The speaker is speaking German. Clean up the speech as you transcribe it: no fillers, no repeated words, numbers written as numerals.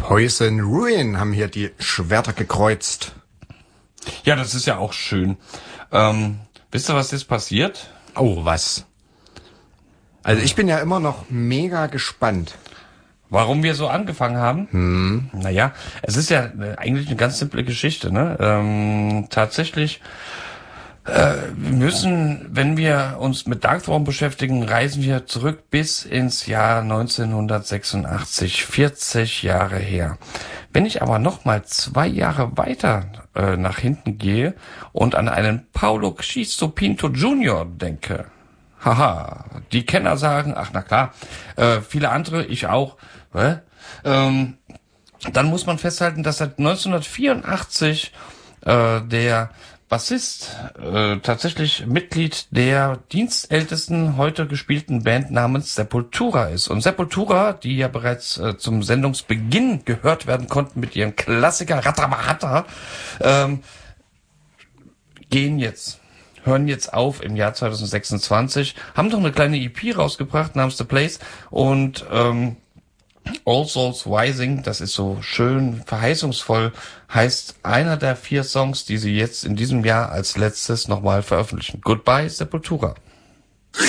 Poison Ruin haben hier die Schwerter gekreuzt. Ja, das ist ja auch schön. Wisst ihr, was jetzt passiert? Oh, was? Also ich bin ja immer noch mega gespannt. Warum wir so angefangen haben? Naja, es ist ja eigentlich eine ganz simple Geschichte, ne? Tatsächlich, wir müssen, wenn wir uns mit Darkthrone beschäftigen, reisen wir zurück bis ins Jahr 1986, 40 Jahre her. Wenn ich aber noch mal 2 Jahre weiter nach hinten gehe und an einen Paulo Xisto Pinto Jr. denke, haha, die Kenner sagen, ach na klar, viele andere, ich auch, dann muss man festhalten, dass seit 1984 der Bassist tatsächlich Mitglied der dienstältesten heute gespielten Band namens Sepultura ist. Und Sepultura, die ja bereits zum Sendungsbeginn gehört werden konnten mit ihrem Klassiker Ratabahata, hören jetzt auf im Jahr 2026, haben doch eine kleine EP rausgebracht namens The Place und All Souls Rising, das ist so schön verheißungsvoll, heißt einer der 4 Songs, die sie jetzt in diesem Jahr als letztes nochmal veröffentlichen. Goodbye Sepultura.